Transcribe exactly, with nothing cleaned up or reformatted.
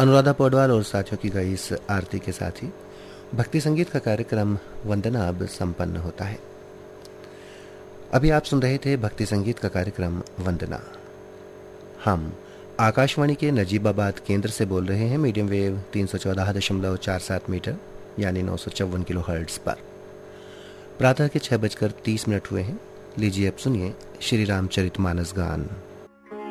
अनुराधा पौडवाल और साथियों की गाई इस आरती के साथ ही भक्ति संगीत का कार्यक्रम वंदना अब संपन्न होता है। अभी आप सुन रहे थे भक्ति संगीत का कार्यक्रम वंदना। हम आकाशवाणी के नजीबाबाद केंद्र से बोल रहे हैं मीडियम वेव तीन सौ चौदह दशमलव चार सात मीटर यानी नौ सौ चौवन किलो हर्ट्ज पर। प्रातः के छह बजकर तीस मिनट हुए हैं। लीजिए अब सुनिए श्री रामचरितमानस गान।